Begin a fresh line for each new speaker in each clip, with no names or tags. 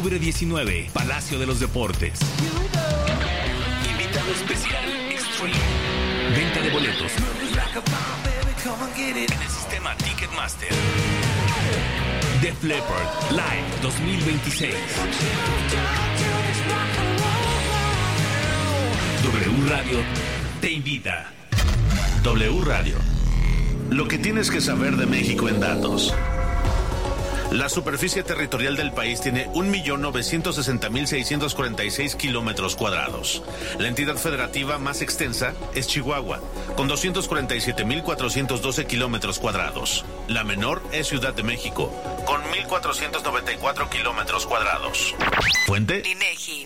octubre 19, Palacio de los Deportes. Invitado especial, Extreme. Venta de boletos en el sistema Ticketmaster. Def Leppard Live 2026. W Radio te invita.
W Radio. Lo que tienes que saber de México en datos. La superficie territorial del país tiene 1.960.646 kilómetros cuadrados. La entidad federativa más extensa es Chihuahua, con 247.412 kilómetros cuadrados. La menor es Ciudad de México, con 1.494 kilómetros cuadrados. ¿Fuente?
INEGI.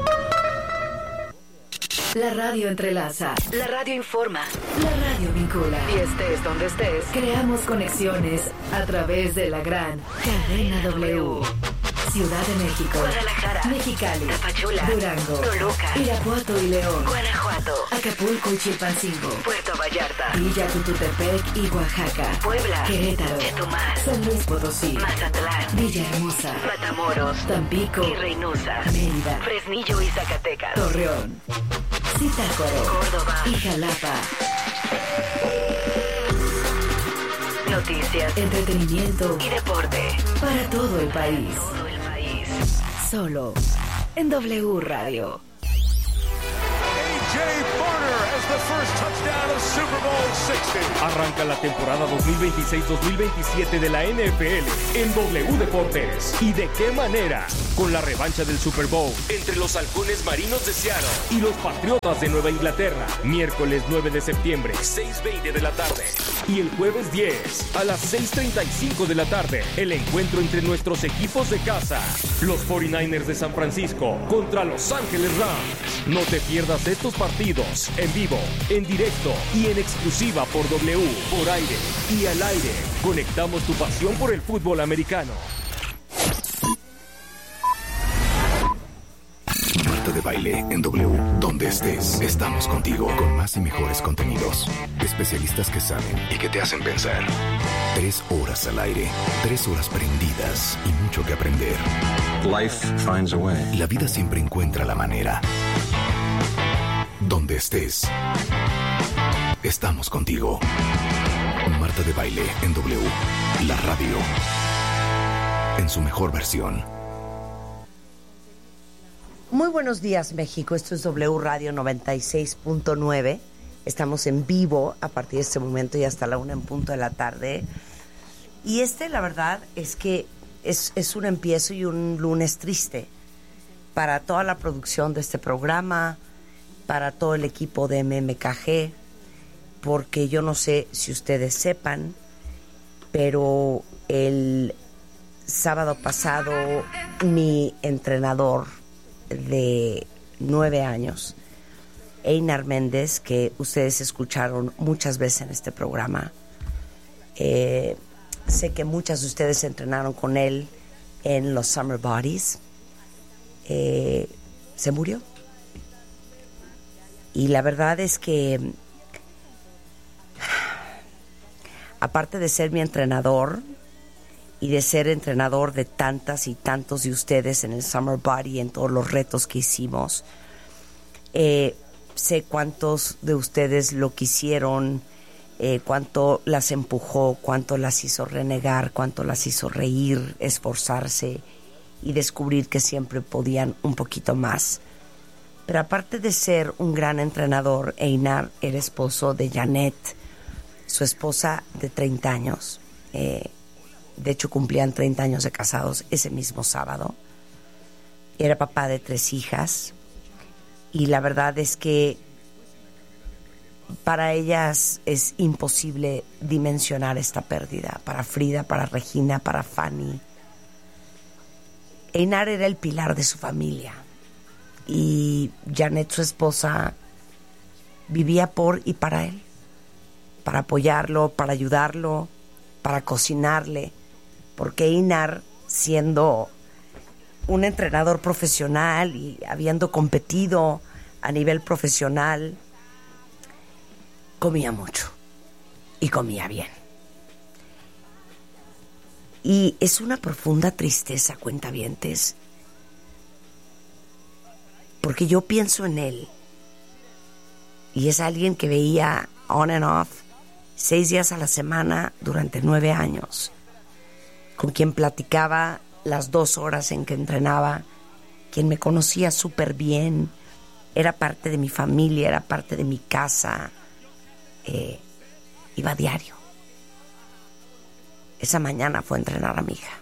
La radio entrelaza, la radio informa, la radio vincula. Y estés donde estés, creamos conexiones a través de la gran cadena W. Ciudad de México, Guadalajara, Mexicali, Tapachula, Durango, Toluca, Irapuato y León, Guanajuato, Acapulco y Chilpancingo, Puerto Vallarta, Villa Tututepec y Oaxaca, Puebla, Querétaro, Chetumal, San Luis Potosí, Mazatlán, Villahermosa, Matamoros, Tampico y Reynosa, Mérida, Fresnillo y Zacatecas, Torreón, Zitácuaro, Córdoba y Jalapa. Noticias, entretenimiento y deporte para todo el país. Solo en W Radio.
Arranca la temporada 2026-2027 de la NFL en W Deportes. ¿Y de qué manera? Con la revancha del Super Bowl entre los Halcones Marinos de Seattle y los Patriotas de Nueva Inglaterra. Miércoles 9 de septiembre, 6:20 de la tarde. Y el jueves 10, a las 6:35 de la tarde, el encuentro entre nuestros equipos de casa. Los 49ers de San Francisco contra Los Ángeles Rams. No te pierdas estos partidos en vivo, en directo y en exclusiva por W, por aire y al aire. Conectamos tu pasión por el fútbol americano.
Marta de Baile en W. Donde estés, estamos contigo con más y mejores contenidos. Especialistas que saben y que te hacen pensar. 3 horas al aire, 3 horas prendidas y mucho que aprender.
Life finds a way.
La vida siempre encuentra la manera. Donde estés, estamos contigo. Marta de Baile en W. La radio en su mejor versión.
Muy buenos días, México. Esto es W Radio 96.9. Estamos en vivo a partir de este momento y hasta la 1 en punto de la tarde. Y la verdad, es que es un empiezo y un lunes triste para toda la producción de este programa, para todo el equipo de MMKG, porque yo no sé si ustedes sepan, pero el sábado pasado mi entrenador de 9 años, Einar Méndez, que ustedes escucharon muchas veces en este programa, sé que muchas de ustedes entrenaron con él en los Summer Bodies, se murió. Y la verdad es que, aparte de ser mi entrenador y de ser entrenador de tantas y tantos de ustedes en el Summer Body, en todos los retos que hicimos, sé cuántos de ustedes lo quisieron, cuánto las empujó, cuánto las hizo renegar, cuánto las hizo reír, esforzarse y descubrir que siempre podían un poquito más. Pero aparte de ser un gran entrenador, Einar era esposo de Janet, su esposa de 30 años. De hecho, cumplían 30 años de casados ese mismo sábado. Era papá de 3 hijas. Y la verdad es que para ellas es imposible dimensionar esta pérdida. Para Frida, para Regina, para Fanny. Einar era el pilar de su familia. Y Janet, su esposa, vivía por y para él, para apoyarlo, para ayudarlo, para cocinarle, porque Einar, siendo un entrenador profesional y habiendo competido a nivel profesional, comía mucho y comía bien. Y es una profunda tristeza, cuentavientes, porque yo pienso en él. Y es alguien que veía on and off 6 días a la semana durante 9 años, con quien platicaba las 2 horas en que entrenaba, quien me conocía súper bien, era parte de mi familia, era parte de mi casa, iba a diario. Esa mañana fue a entrenar a mi hija.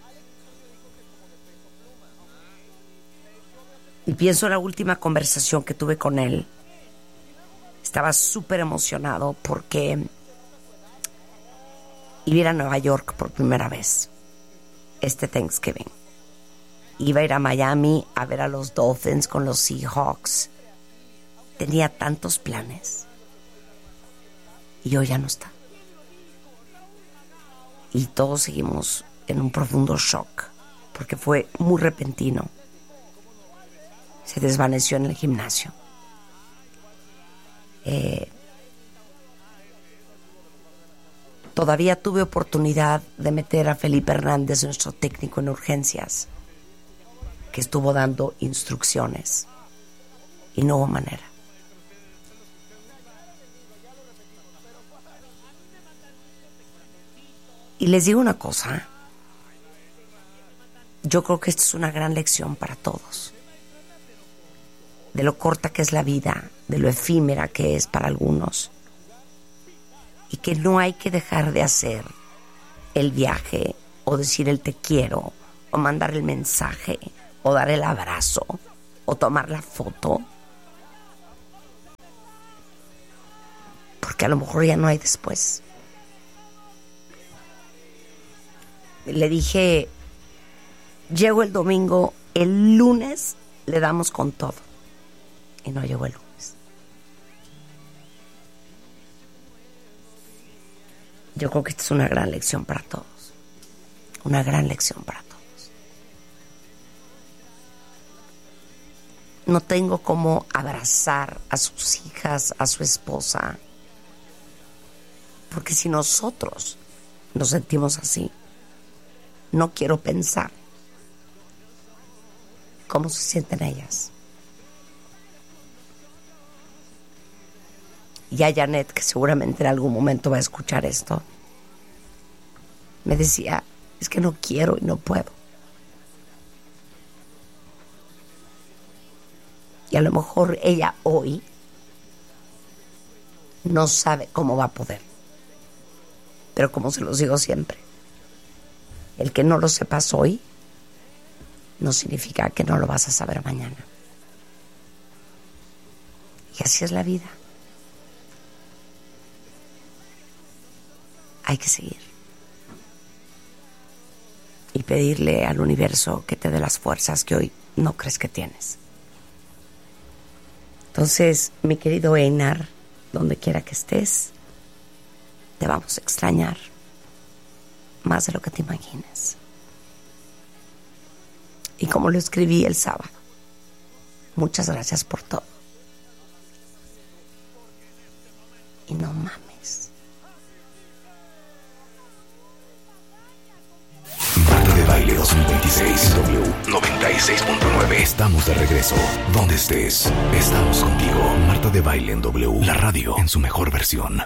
Y pienso en la última conversación que tuve con él. Estaba súper emocionado porque iba a ir a Nueva York por primera vez este Thanksgiving. Iba a ir a Miami a ver a los Dolphins con los Seahawks. Tenía tantos planes. Y hoy ya no está. Y todos seguimos en un profundo shock, porque fue muy repentino. Se desvaneció en el gimnasio. Todavía tuve oportunidad de meter a Felipe Hernández, nuestro técnico en urgencias, que estuvo dando instrucciones. Y no hubo manera. Y les digo una cosa. Yo creo que esta es una gran lección para todos. De lo corta que es la vida, de lo efímera que es para algunos. Y que no hay que dejar de hacer el viaje, o decir el te quiero, o mandar el mensaje, o dar el abrazo, o tomar la foto. Porque a lo mejor ya no hay después. Le dije, llego el domingo, el lunes le damos con todo. Y no llegó el lunes. Yo creo que esta es una gran lección para todos. Una gran lección para todos. No tengo cómo abrazar a sus hijas, a su esposa. Porque si nosotros nos sentimos así, no quiero pensar cómo se sienten ellas. Y a Janet, que seguramente en algún momento va a escuchar esto, me decía, es que no quiero y no puedo. Y a lo mejor ella hoy no sabe cómo va a poder. Pero como se los digo siempre, el que no lo sepas hoy no significa que no lo vas a saber mañana. Y así es la vida. Hay que seguir. Y pedirle al universo que te dé las fuerzas que hoy no crees que tienes. Entonces, mi querido Einar, donde quiera que estés, te vamos a extrañar más de lo que te imagines. Y como lo escribí el sábado, muchas gracias por todo. Y no mames.
Marta de Baile 2026 W96.9. Estamos de regreso. Donde estés, estamos contigo. Marta de Baile en W. La radio en su mejor versión.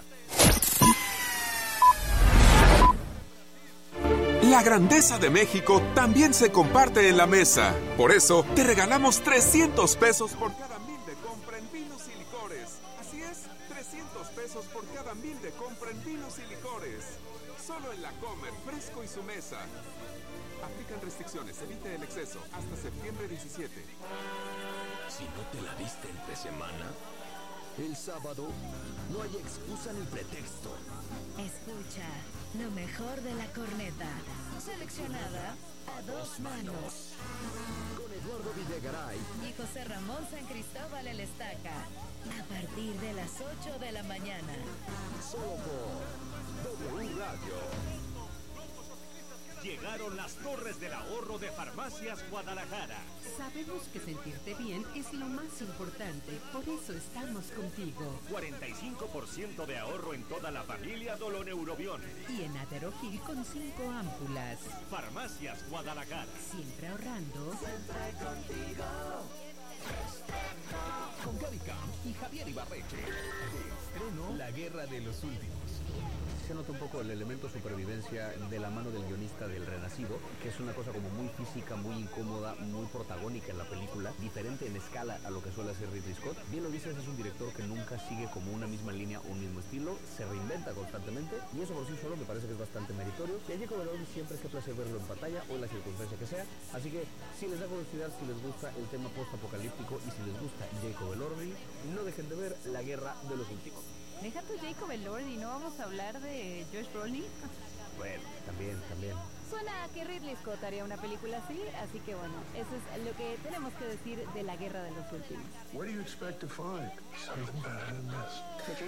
La grandeza de México también se comparte en la mesa. Por eso, te regalamos 300 pesos por cada 1000 de compra en vinos y licores. Así es, 300 pesos por cada 1000 de compra en vinos y licores. Solo en La Comer, Fresco y Su Mesa. Aplican restricciones, evite el exceso. Hasta septiembre 17.
Si no te la viste entre semana, el sábado no hay excusa ni pretexto.
Escucha lo mejor de la corneta, seleccionada a 2 manos.
Con Eduardo Videgaray
Y José Ramón San Cristóbal el Estaca, a partir de las 8 de la mañana.
solo por W Radio.
Llegaron las Torres del Ahorro de Farmacias Guadalajara.
Sabemos que sentirte bien es lo más importante, por eso estamos contigo.
45% de ahorro en toda la familia Doloneurobion.
Y en Aterogil con 5 ámpulas.
Farmacias Guadalajara.
Siempre ahorrando.
Siempre contigo.
Con Gaby Camp y Javier Ibarreche. De estreno, La Guerra de los Últimos.
Se nota un poco el elemento supervivencia de la mano del guionista del Renacido, que es una cosa como muy física, muy incómoda, muy protagónica en la película, diferente en escala a lo que suele hacer Ridley Scott. Bien lo dices, es un director que nunca sigue como una misma línea o un mismo estilo, se reinventa constantemente, y eso por sí solo me parece que es bastante meritorio. Y a Jacob Elordi siempre es que placer verlo en pantalla o en la circunstancia que sea, así que si les da curiosidad, si les gusta el tema post-apocalíptico y si les gusta Jacob Elordi, no dejen de ver La Guerra de los Últimos.
Deja tu Jacob Elordi, ¿no vamos a hablar de Josh Brolin?
Bueno, también.
Suena a que Ridley Scott haría una película así que bueno, eso es lo que tenemos que decir de La Guerra de los Últimos.
What do you expect to find? Something better than this.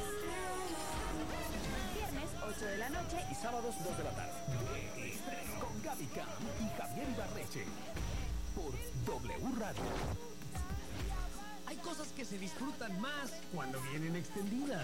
Viernes, 8 de la noche
y sábados, 2 de la tarde. Estreno con Gaby Camp y Javier Ibarreche. Por W Radio. Hay cosas que se disfrutan más cuando vienen extendidas.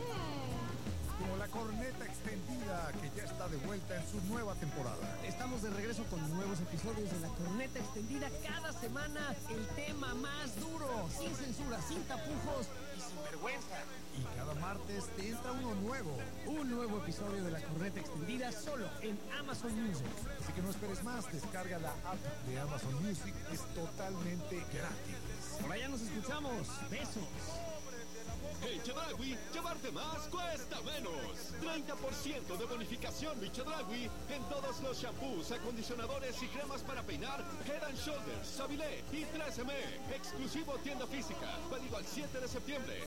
Como la corneta extendida que ya está de vuelta en su nueva temporada.
Estamos de regreso con nuevos episodios de la corneta extendida cada semana. El tema más duro, sin censura, sin tapujos y sin vergüenza.
Y cada martes te entra uno nuevo.
Un nuevo episodio de la corneta extendida solo en Amazon Music.
Así que no esperes más, descarga la app de Amazon Music, es totalmente gratis.
Por allá nos escuchamos. Besos.
En Chedraui, llevarte más cuesta menos. 30% de bonificación mi Chedraui en todos los shampoos, acondicionadores y cremas para peinar Head & Shoulders, Savilé y 3M. Exclusivo tienda física, válido al 7 de septiembre.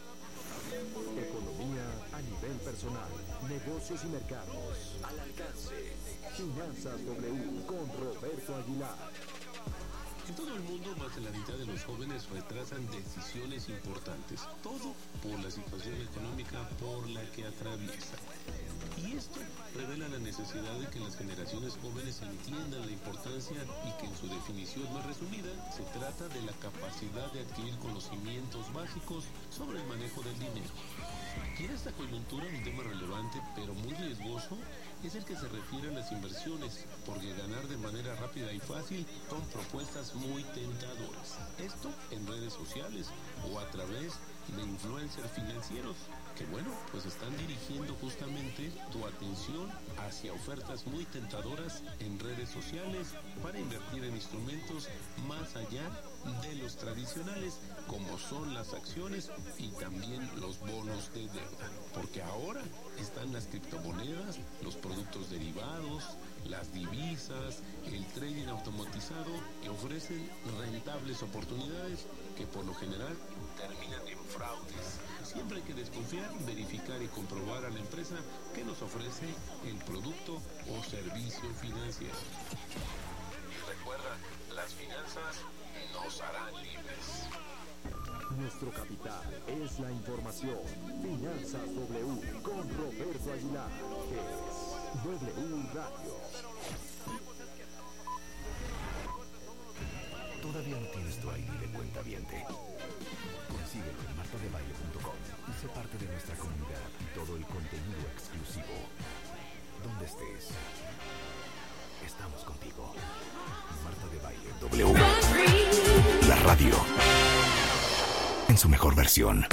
Economía a nivel personal, negocios y mercados al alcance. Finanzas W con Roberto Aguilar.
En todo el mundo, más de la mitad de los jóvenes retrasan decisiones importantes. Todo por la situación económica por la que atraviesan. Y esto revela la necesidad de que las generaciones jóvenes entiendan la importancia y que en su definición más resumida se trata de la capacidad de adquirir conocimientos básicos sobre el manejo del dinero. Y en esta coyuntura un tema relevante pero muy riesgoso es el que se refiere a las inversiones, porque ganar de manera rápida y fácil son propuestas muy tentadoras. Esto en redes sociales o a través de influencers financieros que pues están dirigiendo justamente tu atención hacia ofertas muy tentadoras en redes sociales para invertir en instrumentos más allá de los tradicionales como son las acciones y también los bonos de deuda, porque ahora están las criptomonedas, los productos derivados, las divisas, el trading automatizado que ofrecen rentables oportunidades que por lo general terminan en fraudes. Siempre hay que desconfiar, verificar y comprobar a la empresa que nos ofrece el producto o servicio financiero. Y recuerda, las finanzas nos harán libres.
Nuestro capital es la información. Finanzas W con Roberto Aguilar. Es W Radio.
¿Todavía no tienes tu ID de cuentaviente? Consíguelo en martadebaile.com y sé parte de nuestra comunidad y todo el contenido exclusivo. Donde estés, estamos contigo. Marta de Baile W. La radio en su mejor versión.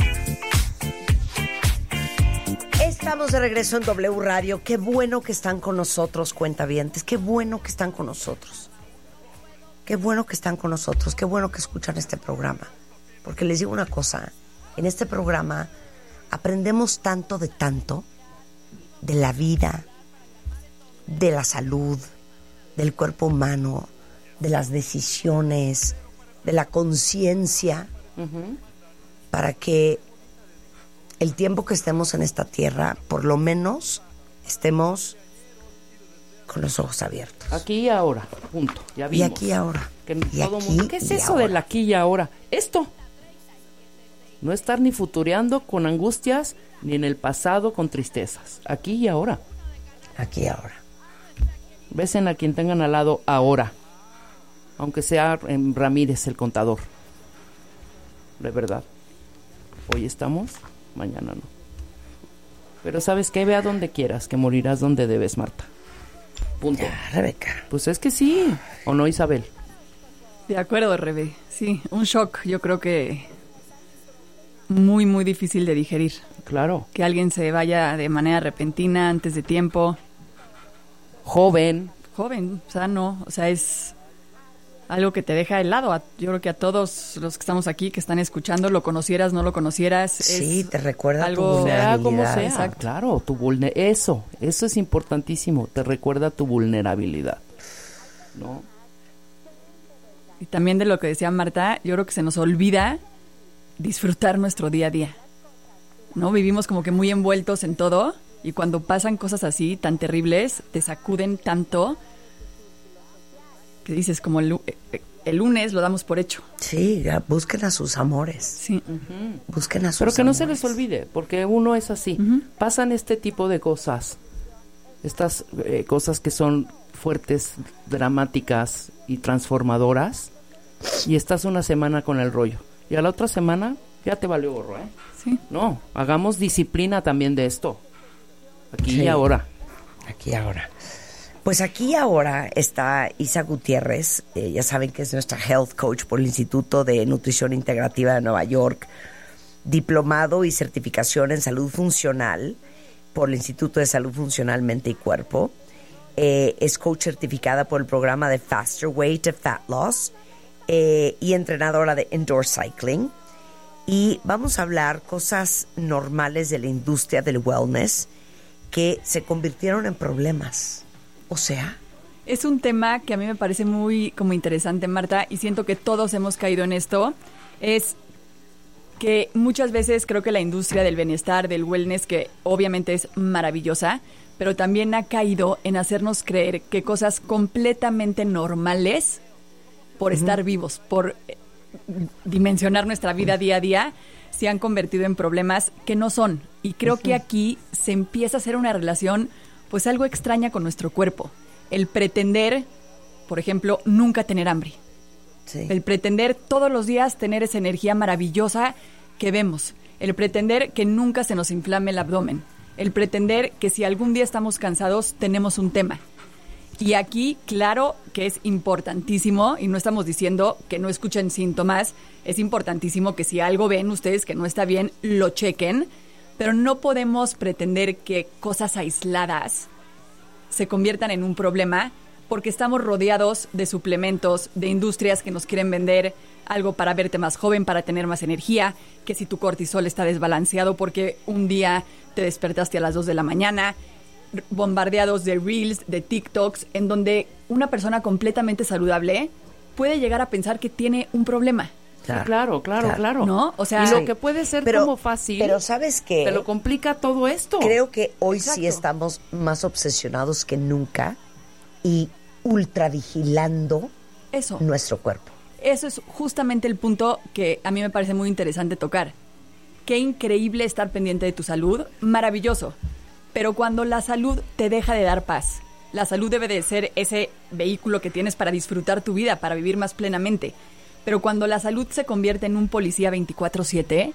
Estamos de regreso en W Radio. Qué bueno que están con nosotros, cuentavientes. Qué bueno que están con nosotros. Qué bueno que están con nosotros. Qué bueno que escuchan este programa. Porque les digo una cosa. En este programa aprendemos tanto, de la vida, de la salud, del cuerpo humano, de las decisiones, de la conciencia, para que el tiempo que estemos en esta tierra, por lo menos estemos con los ojos abiertos.
Aquí y ahora, punto. Ya vimos.
Y aquí y ahora.
¿Qué es eso del aquí y ahora? Esto. No estar ni futureando con angustias, ni en el pasado con tristezas. Aquí y ahora.
Aquí y ahora.
Besen a quien tengan al lado ahora. Aunque sea Ramírez el contador. De verdad. Hoy estamos, mañana no. Pero ¿sabes qué? Ve a donde quieras, que morirás donde debes, Marta. Punto.
Ya, Rebeca.
Pues es que sí. ¿O no, Isabel?
De acuerdo, Rebe. Sí, un shock, yo creo que muy, muy difícil de digerir.
Claro.
Que alguien se vaya de manera repentina, antes de tiempo.
Joven,
sano, o sea, es algo que te deja helado. Yo creo que a todos los que estamos aquí, que están escuchando, lo conocieras, no lo conocieras.
Sí,
es
te recuerda
algo,
tu vulnerabilidad.
sea como sea.
Exacto.
Claro, eso es importantísimo, te recuerda tu vulnerabilidad, ¿no?
Y también de lo que decía Marta, yo creo que se nos olvida disfrutar nuestro día a día, ¿no? Vivimos como que muy envueltos en todo, y cuando pasan cosas así tan terribles, te sacuden tanto que dices, como el lunes lo damos por hecho.
Sí, busquen a sus amores.
Sí.
Busquen a sus
Pero que no
amores.
se les olvide, porque uno es así. Pasan este tipo de cosas, estas cosas que son fuertes, dramáticas y transformadoras, y estás una semana con el rollo. Y a la otra semana ya te valió gorro, ¿eh?
Sí.
No, hagamos disciplina también de esto. Aquí
Sí.
y ahora.
Aquí y ahora. Pues aquí y ahora está Isa Gutiérrez, ya saben que es nuestra health coach por el Instituto de Nutrición Integrativa de Nueva York, diplomado y certificación en salud funcional por el Instituto de Salud Funcional Mente y Cuerpo. Es coach certificada por el programa de Faster Way to Fat Loss y entrenadora de indoor cycling. Y vamos a hablar cosas normales de la industria del wellness que se convirtieron en problemas. O sea,
es un tema que a mí me parece muy como interesante, Marta, y siento que todos hemos caído en esto. Es que muchas veces creo que la industria del bienestar, del wellness, que obviamente es maravillosa, pero también ha caído en hacernos creer que cosas completamente normales, por estar vivos, por dimensionar nuestra vida día a día, se han convertido en problemas que no son. Y creo que aquí se empieza a hacer una relación pues algo extraña con nuestro cuerpo. El pretender, por ejemplo, nunca tener hambre.
Sí.
El pretender todos los días tener esa energía maravillosa que vemos. El pretender que nunca se nos inflame el abdomen. El pretender que si algún día estamos cansados, tenemos un tema. Y aquí, claro que es importantísimo, y no estamos diciendo que no escuchen síntomas, es importantísimo que si algo ven ustedes que no está bien, lo chequen, pero no podemos pretender que cosas aisladas se conviertan en un problema porque estamos rodeados de suplementos, de industrias que nos quieren vender algo para verte más joven, para tener más energía, que si tu cortisol está desbalanceado porque un día te despertaste a las 2 de la mañana, bombardeados de reels, de TikToks, en donde una persona completamente saludable puede llegar a pensar que tiene un problema.
Claro.
¿No? O sea,
y lo que puede ser como fácil,
pero ¿sabes qué?
Te lo complica todo esto.
Creo que hoy
Exacto.
sí estamos más obsesionados que nunca y ultravigilando nuestro cuerpo.
Eso es justamente el punto que a mí me parece muy interesante tocar. Qué increíble estar pendiente de tu salud, maravilloso. Pero cuando la salud te deja de dar paz, la salud debe de ser ese vehículo que tienes para disfrutar tu vida, para vivir más plenamente. Pero cuando la salud se convierte en un policía 24/7,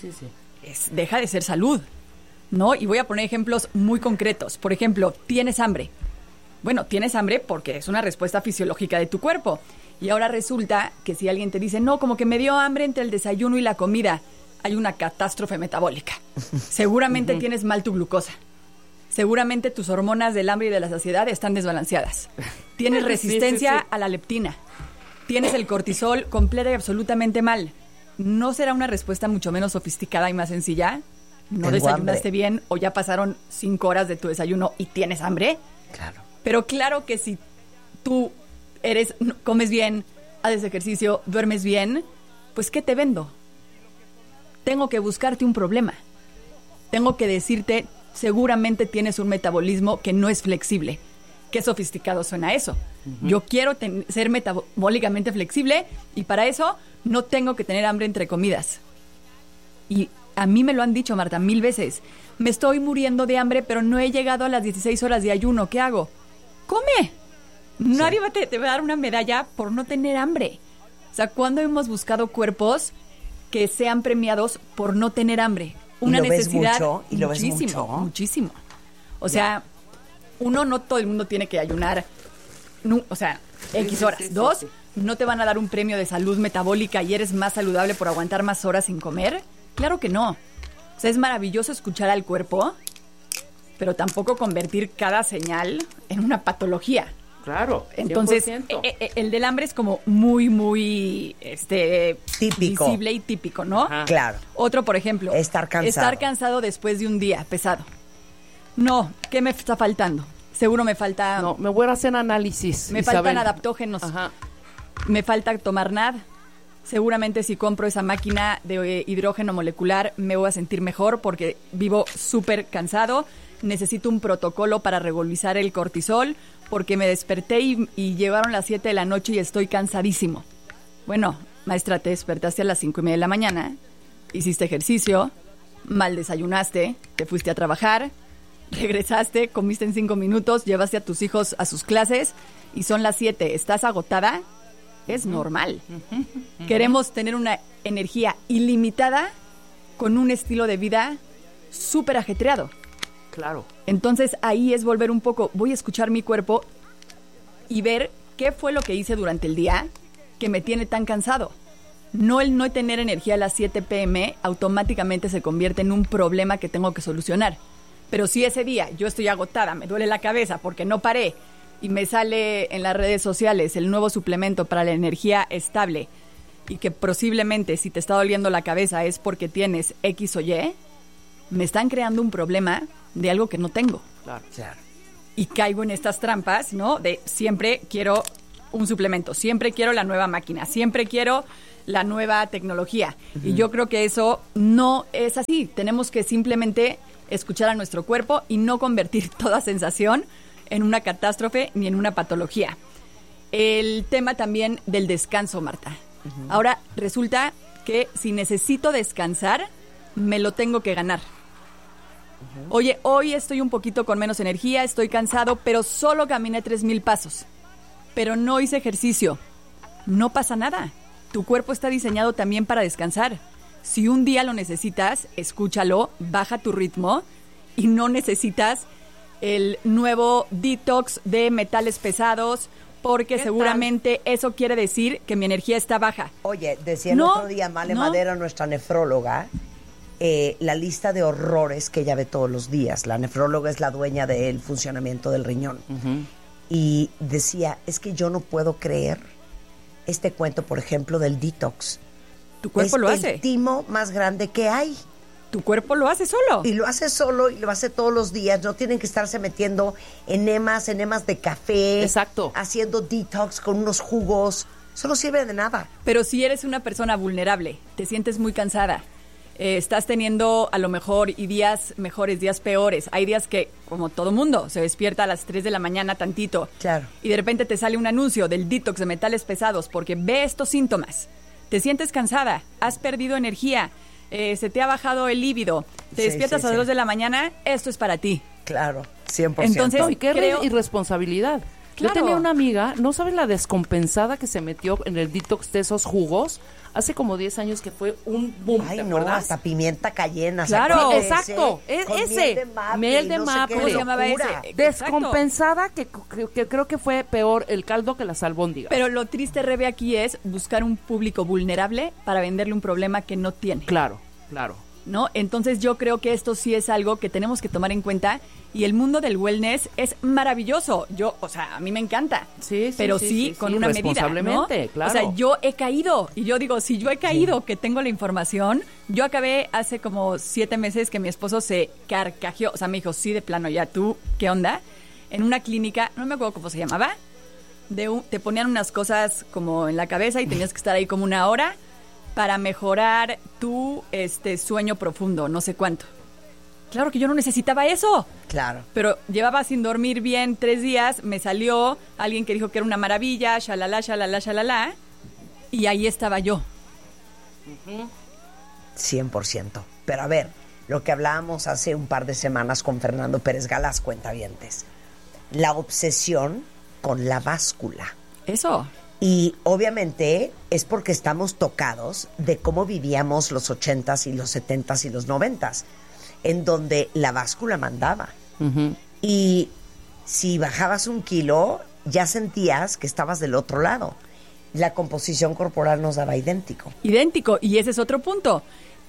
deja de ser salud, ¿no? Y voy a poner ejemplos muy concretos. Por ejemplo, ¿tienes hambre? Bueno, tienes hambre porque es una respuesta fisiológica de tu cuerpo. Y ahora resulta que si alguien te dice, no, como que me dio hambre entre el desayuno y la comida, hay una catástrofe metabólica. Seguramente tienes mal tu glucosa. Seguramente tus hormonas del hambre y de la saciedad están desbalanceadas. Tienes resistencia a la leptina. Tienes el cortisol completa y absolutamente mal. ¿No será una respuesta mucho menos sofisticada y más sencilla? ¿No
Tengo
desayunaste
hambre.
bien o ya pasaron 5 horas de tu desayuno y tienes hambre?
Claro.
Pero claro que si tú comes bien, haces ejercicio, duermes bien, pues ¿qué te vendo? Tengo que buscarte un problema. Tengo que decirte, seguramente tienes un metabolismo que no es flexible. Qué sofisticado suena eso. Yo quiero ser metabólicamente flexible y para eso no tengo que tener hambre entre comidas. Y a mí me lo han dicho, Marta, 1000 veces. Me estoy muriendo de hambre, pero no he llegado a las 16 horas de ayuno. ¿Qué hago? ¡Come! Nadie te va a dar una medalla por no tener hambre. O sea, ¿cuándo hemos buscado cuerpos que sean premiados por no tener hambre? Una necesidad muchísimo. O sea, no todo el mundo tiene que ayunar o sea, X horas.
Sí,
2,
sí.
no te van a dar un premio de salud metabólica y eres más saludable por aguantar más horas sin comer. Claro que no. O sea, es maravilloso escuchar al cuerpo, pero tampoco convertir cada señal en una patología.
Claro, 100%.
Entonces, el del hambre es como muy
típico,
visible y típico, ¿no?
Ajá. Claro.
Otro, por ejemplo,
estar cansado
después de un día pesado. No, ¿qué me está faltando? Seguro me falta...
No, me voy a hacer análisis.
Me
Isabel.
faltan adaptógenos.
Ajá.
Me falta tomar NAD. Seguramente si compro esa máquina de hidrógeno molecular me voy a sentir mejor porque vivo súper cansado. Necesito un protocolo para regularizar el cortisol porque me desperté y llegaron las 7 de la noche y estoy cansadísimo. Bueno, maestra, te despertaste a las 5:30 de la mañana, hiciste ejercicio, mal desayunaste, te fuiste a trabajar, regresaste, comiste en 5 minutos, llevaste a tus hijos a sus clases y son las 7. ¿Estás agotada? Es normal. Queremos tener una energía ilimitada con un estilo de vida súper ajetreado.
Claro.
Entonces ahí es volver un poco, voy a escuchar mi cuerpo y ver qué fue lo que hice durante el día que me tiene tan cansado. No el no tener energía a las 7 p.m. automáticamente se convierte en un problema que tengo que solucionar. Pero si ese día yo estoy agotada, me duele la cabeza porque no paré y me sale en las redes sociales el nuevo suplemento para la energía estable y que posiblemente si te está doliendo la cabeza es porque tienes X o Y, me están creando un problema de algo que no tengo.
Claro.
Y caigo en estas trampas, ¿no? De siempre quiero un suplemento, siempre quiero la nueva máquina, siempre quiero la nueva tecnología. Y yo creo que eso no es así. Tenemos que simplemente escuchar a nuestro cuerpo y no convertir toda sensación en una catástrofe ni en una patología. El tema también del descanso, Marta. Ahora resulta que si necesito descansar, me lo tengo que ganar. Oye, hoy estoy un poquito con menos energía, estoy cansado, pero solo caminé 3,000 pasos. Pero no hice ejercicio. No pasa nada. Tu cuerpo está diseñado también para descansar. Si un día lo necesitas, escúchalo, baja tu ritmo y no necesitas el nuevo detox de metales pesados porque seguramente eso quiere decir que mi energía está baja.
Oye, decía el otro día Male Madera, nuestra nefróloga, la lista de horrores que ella ve todos los días. La nefróloga es la dueña del funcionamiento del riñón. Y decía, es que yo no puedo creer este cuento, por ejemplo, del detox.
Tu cuerpo lo hace.
Es el timo más grande que hay.
Tu cuerpo lo hace solo.
Y lo hace solo y lo hace todos los días. No tienen que estarse metiendo enemas de café.
Exacto.
Haciendo detox con unos jugos. Eso no sirve de nada.
Pero si eres una persona vulnerable, te sientes muy cansada, estás teniendo a lo mejor y días mejores, días peores. Hay días que, como todo mundo, se despierta a las 3 de la mañana tantito.
Claro.
Y de repente te sale un anuncio del detox de metales pesados porque ve estos síntomas. Te sientes cansada, has perdido energía, se te ha bajado el líbido, te despiertas a las 2 de la mañana, esto es para ti.
Claro, 100%.
Entonces,
y qué irresponsabilidad.
Claro.
Yo tenía una amiga, no sabes la descompensada que se metió en el detox de esos jugos hace como 10 años que fue un boom.
Ay,
¿te
no,
acuerdas?
hasta pimienta cayena.
Claro,
¿se
exacto.
ese.
Miel de maple.
¿Cómo se llamaba ese?
Descompensada que creo que fue peor el caldo que las albóndigas.
Pero lo triste, Rebe, aquí es buscar un público vulnerable para venderle un problema que no tiene.
Claro.
¿No? Entonces yo creo que esto sí es algo que tenemos que tomar en cuenta y el mundo del wellness es maravilloso. A mí me encanta.
Sí,
pero sí con una medida, ¿no?
Claro.
O sea, yo he caído y yo digo, si yo he caído, que tengo la información, yo acabé hace como 7 meses que mi esposo se carcajeó, o sea, me dijo, sí, de plano, ya tú, ¿qué onda? En una clínica, no me acuerdo cómo se llamaba, te ponían unas cosas como en la cabeza y tenías que estar ahí como 1 hora para mejorar tu sueño profundo, no sé cuánto. Claro que yo no necesitaba eso.
Claro.
Pero llevaba sin dormir bien 3 días, me salió alguien que dijo que era una maravilla, shalala, y ahí estaba yo.
100%. Pero a ver, lo que hablábamos hace un par de semanas con Fernando Pérez Galás, cuentavientes. La obsesión con la báscula.
Eso.
Y obviamente es porque estamos tocados de cómo vivíamos los 80s y los 70s y los 90s, en donde la báscula mandaba. Y si bajabas 1 kilo, ya sentías que estabas del otro lado. La composición corporal nos daba idéntico.
Idéntico, y ese es otro punto.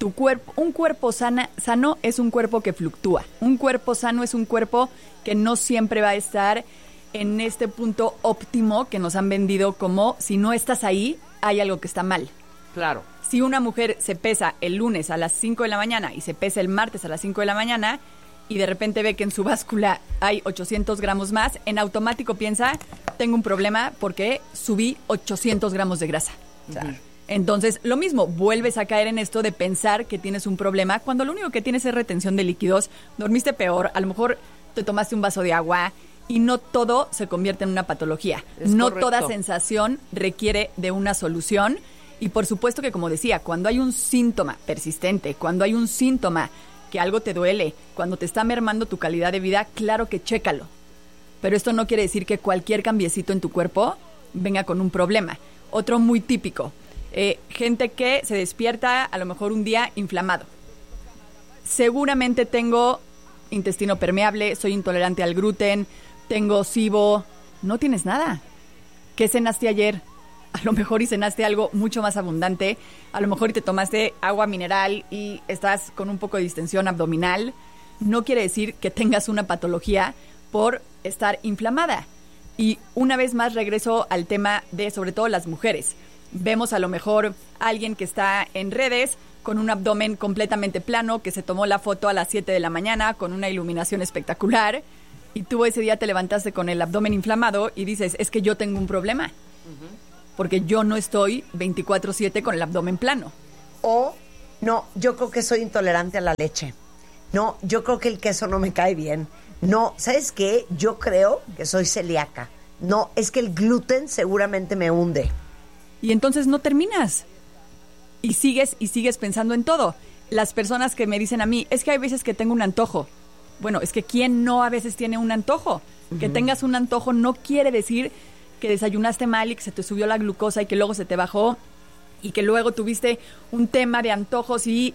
Un cuerpo sano es un cuerpo que fluctúa. Un cuerpo sano es un cuerpo que no siempre va a estar en este punto óptimo que nos han vendido como si no estás ahí, hay algo que está mal.
Claro.
Si una mujer se pesa el lunes a las 5 de la mañana y se pesa el martes a las 5 de la mañana y de repente ve que en su báscula hay 800 gramos más, en automático piensa, tengo un problema porque subí 800 gramos de grasa.
Claro.
Entonces, lo mismo, vuelves a caer en esto de pensar que tienes un problema cuando lo único que tienes es retención de líquidos, dormiste peor, a lo mejor te tomaste un vaso de agua y no todo se convierte en una patología. No
correcto.
toda sensación requiere de una solución y por supuesto que, como decía, cuando hay un síntoma persistente, cuando hay un síntoma que algo te duele, cuando te está mermando tu calidad de vida, claro que chécalo. Pero esto no quiere decir que cualquier cambiecito en tu cuerpo venga con un problema. Otro muy típico. Gente que se despierta a lo mejor un día inflamado. Seguramente tengo intestino permeable, soy intolerante al gluten, tengo SIBO. No tienes nada. ¿Qué cenaste ayer? A lo mejor y cenaste algo mucho más abundante. A lo mejor y te tomaste agua mineral y estás con un poco de distensión abdominal. No quiere decir que tengas una patología por estar inflamada. Y una vez más regreso al tema de sobre todo las mujeres. Vemos a lo mejor a alguien que está en redes con un abdomen completamente plano, que se tomó la foto a las 7 de la mañana con una iluminación espectacular y tú ese día te levantaste con el abdomen inflamado y dices, es que yo tengo un problema. Porque yo no estoy 24/7 con el abdomen plano.
O, no, yo creo que soy intolerante a la leche. No, yo creo que el queso no me cae bien. No, ¿sabes qué? Yo creo que soy celíaca. No, es que el gluten seguramente me hunde.
Y entonces no terminas. Y sigues pensando en todo. Las personas que me dicen a mí, es que hay veces que tengo un antojo. Bueno, es que ¿quién no a veces tiene un antojo? Que tengas un antojo no quiere decir que desayunaste mal y que se te subió la glucosa y que luego se te bajó y que luego tuviste un tema de antojos y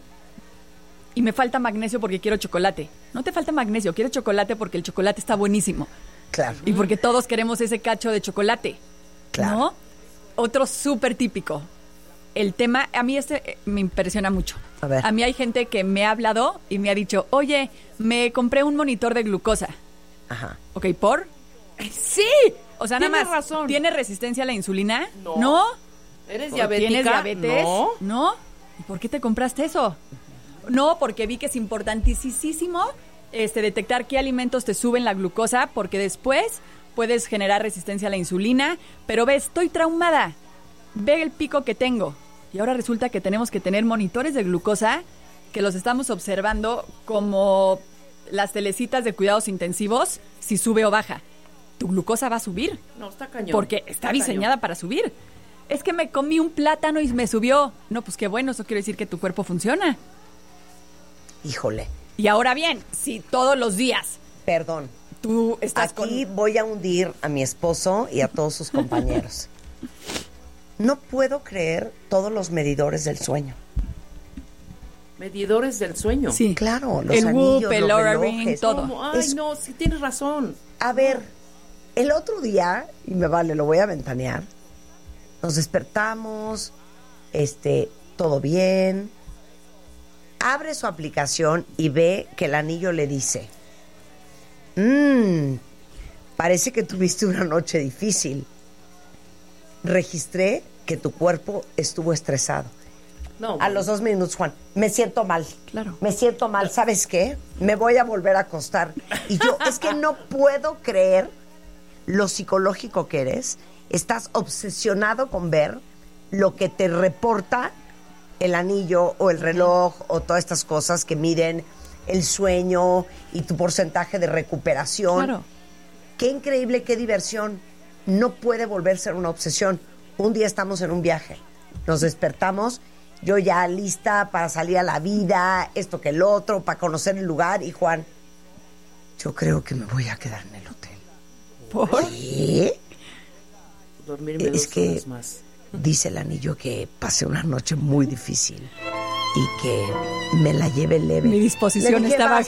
me falta magnesio porque quiero chocolate. No te falta magnesio, quieres chocolate porque el chocolate está buenísimo.
Claro.
Y porque todos queremos ese cacho de chocolate.
Claro.
¿No? Otro súper típico. El tema, a mí me impresiona mucho.
A ver.
A mí hay gente que me ha hablado y me ha dicho, oye, me compré un monitor de glucosa.
Ajá.
Ok, ¿por? ¡Sí! O sea, nada más,
razón.
¿Tienes resistencia a la insulina?
No. ¿Eres diabética?
¿Tienes diabetes?
No.
¿No? ¿Y por qué te compraste eso? No, porque vi que es importantísimo detectar qué alimentos te suben la glucosa, porque después puedes generar resistencia a la insulina. Pero ve, estoy traumada. Ve el pico que tengo. Y ahora resulta que tenemos que tener monitores de glucosa que los estamos observando como las telecitas de cuidados intensivos, si sube o baja. Tu glucosa va a subir.
No, está cañón.
Porque está diseñada
cañón
para subir. Es que me comí un plátano y me subió. No, pues qué bueno, eso quiere decir que tu cuerpo funciona.
Híjole.
Y ahora bien, si todos los días...
Perdón.
Tú estás
Aquí voy a hundir a mi esposo y a todos sus compañeros. No puedo creer todos los medidores del sueño.
¿Medidores del sueño?
Sí. Claro, los
el
anillos,
Whoop, el
los
Oura
relojes.
Ring, todo.
Ay, no, sí tienes razón.
A ver, el otro día, y me vale, lo voy a ventanear, nos despertamos, todo bien, abre su aplicación y ve que el anillo le dice, parece que tuviste una noche difícil. Registré que tu cuerpo estuvo estresado.
No,
a los 2 minutos, Juan, me siento mal.
Claro.
Me siento mal, ¿sabes qué? Me voy a volver a acostar. Y yo, es que no puedo creer lo psicológico que eres. Estás obsesionado con ver lo que te reporta el anillo o el reloj o todas estas cosas que miden el sueño y tu porcentaje de recuperación.
Claro.
Qué increíble, qué diversión. No puede volverse una obsesión. Un día estamos en un viaje, nos despertamos, yo ya lista para salir a la vida, esto que el otro, para conocer el lugar, y Juan, yo creo que me voy a quedar en el hotel.
¿Por?
¿Qué?
Dormirme
Es
2
que
horas más.
dice el anillo que pasé una noche muy difícil y que me la lleve leve.
Mi disposición
Le dije,
está
basta,
baja.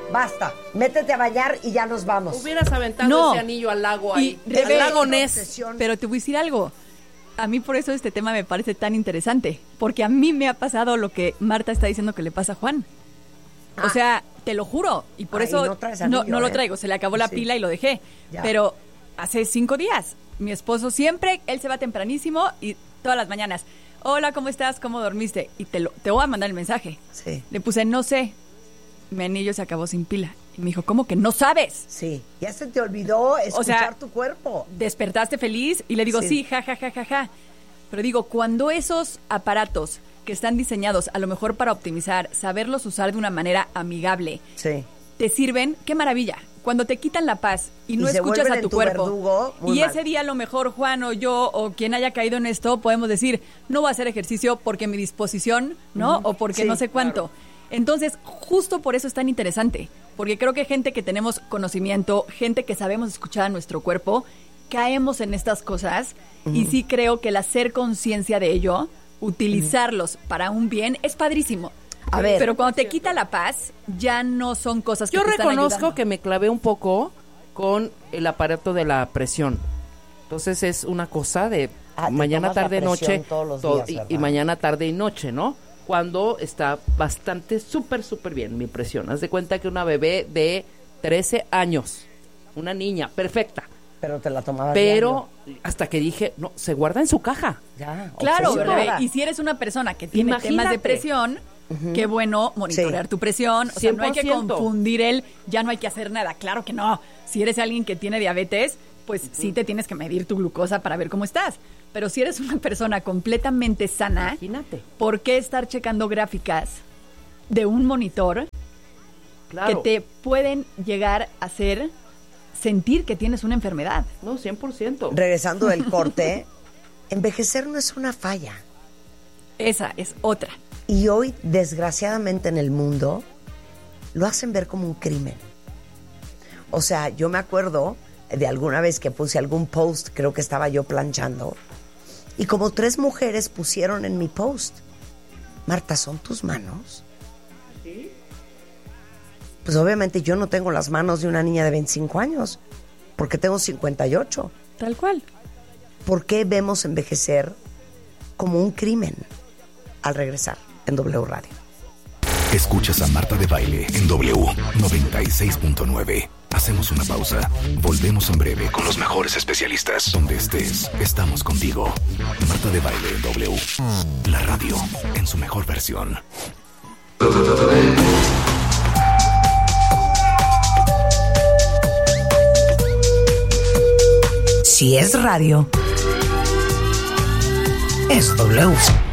basta. Métete a bañar y ya nos vamos.
Hubieras aventado ese anillo al lago ahí.
Rebe,
el lago Ness.
Pero te voy a decir algo. A mí por eso este tema me parece tan interesante. Porque a mí me ha pasado lo que Marta está diciendo que le pasa a Juan. O sea, te lo juro. Y por eso no lo traigo. Se le acabó la pila y lo dejé. Ya. Pero hace 5 días, mi esposo siempre, él se va tempranísimo y todas las mañanas. Hola, ¿cómo estás? ¿Cómo dormiste? Y te voy a mandar el mensaje.
Sí.
Le puse, no sé. Mi anillo se acabó sin pila. Y me dijo, ¿cómo que no sabes?
Sí, ya se te olvidó escuchar tu cuerpo.
Despertaste feliz y le digo, sí, ja. Pero digo, cuando esos aparatos que están diseñados a lo mejor para optimizar, saberlos usar de una manera amigable, te sirven, qué maravilla. Cuando te quitan la paz y no escuchas a tu cuerpo, verdugo, y ese día a lo mejor Juan o yo o quien haya caído en esto, podemos decir, no voy a hacer ejercicio porque mi disposición, ¿no? O porque no sé cuánto. Claro. Entonces, justo por eso es tan interesante, porque creo que gente que tenemos conocimiento, gente que sabemos escuchar a nuestro cuerpo, caemos en estas cosas y sí creo que el hacer conciencia de ello, utilizarlos para un bien, es padrísimo. A ver, pero cuando te quita la paz, ya no son cosas que te están ayudando.
Yo reconozco que me clavé un poco con el aparato de la presión. Entonces es una cosa de mañana, tarde, noche, y mañana, tarde y noche, ¿no? Cuando está bastante súper bien mi presión. Haz de cuenta que una bebé de 13 años, una niña perfecta.
Pero te la tomabas
diario. Hasta que dije, no, se guarda en su caja.
Ya,
claro, bebé. Y si eres una persona que tiene temas de presión, qué bueno monitorear tu presión. O sea, no hay que confundir ya no hay que hacer nada. Claro que no. Si eres alguien que tiene diabetes, pues sí te tienes que medir tu glucosa para ver cómo estás. Pero si eres una persona completamente sana, imagínate, ¿por qué estar checando gráficas de un monitor que te pueden llegar a hacer sentir que tienes una enfermedad?
No, 100%.
Regresando del corte, envejecer no es una falla.
Esa es otra.
Y hoy, desgraciadamente en el mundo, lo hacen ver como un crimen. O sea, yo me acuerdo de alguna vez que puse algún post, creo que estaba yo planchando, y como 3 mujeres pusieron en mi post, Marta, ¿son tus manos? Sí. Pues obviamente yo no tengo las manos de una niña de 25 años, porque tengo 58.
Tal cual.
¿Por qué vemos envejecer como un crimen? Al regresar en W Radio.
Escuchas a Marta de Baile en W 96.9. Hacemos una pausa. Volvemos en breve con los mejores especialistas. Donde estés, estamos contigo. Marta de Baile en W. La radio en su mejor versión.
Si es radio, es W.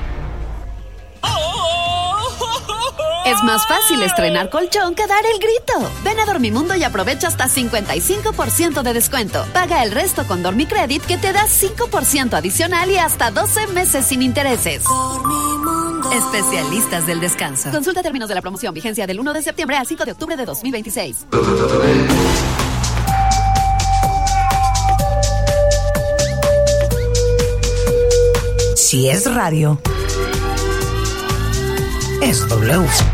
Es más fácil estrenar colchón que dar el grito. Ven a Dormimundo y aprovecha hasta 55% de descuento. Paga el resto con Dormicredit, que te da 5% adicional y hasta 12 meses sin intereses. Dormimundo. Especialistas del descanso. Consulta términos de la promoción. Vigencia del 1 de septiembre al 5 de octubre de 2026.
Si es radio, es W.